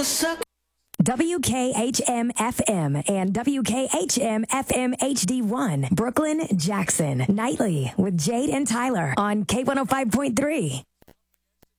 WKHM FM and WKHM FM HD1, Brooklyn, Jackson, nightly with Jade and Tyler on K105.3.